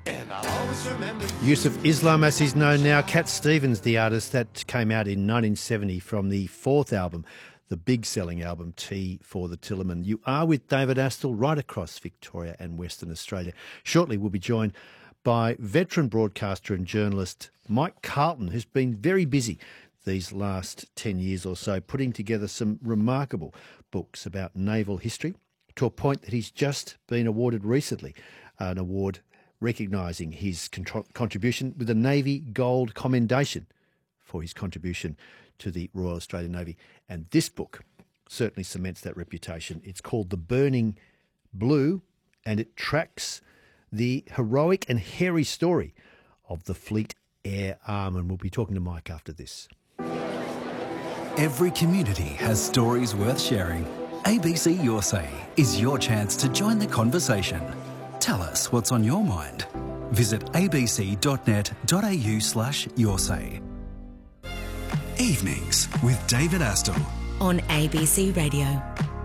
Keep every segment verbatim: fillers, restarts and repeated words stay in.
And I'll always remember Yusuf Islam, as he's known now. Cat Stevens, the artist, that came out in nineteen seventy from the fourth album, the big-selling album Tea for the Tillerman. You are with David Astle right across Victoria and Western Australia. Shortly we'll be joined by veteran broadcaster and journalist Mike Carlton, who's been very busy these last ten years or so, putting together some remarkable books about naval history, to a point that he's just been awarded recently an award recognising his contr- contribution with a Navy Gold Commendation for his contribution to the Royal Australian Navy. And this book certainly cements that reputation. It's called The Burning Blue, and it tracks the heroic and hairy story of the Fleet Air Arm. And we'll be talking to Mike after this. Every community has stories worth sharing. A B C Your Say is your chance to join the conversation. Tell us what's on your mind. Visit abc.net.au slash your say. Evenings with David Astle on A B C Radio.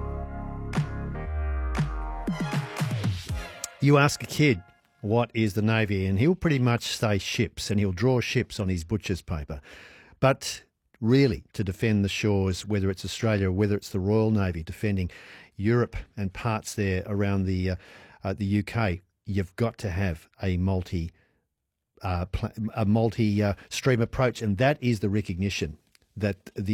You ask a kid, what is the Navy? And he'll pretty much say ships, and he'll draw ships on his butcher's paper. But really, to defend the shores, whether it's Australia or whether it's the Royal Navy defending Europe and parts there around the uh, uh, the U K, you've got to have a multi uh, pl- a multi uh, stream approach, and that is the recognition that the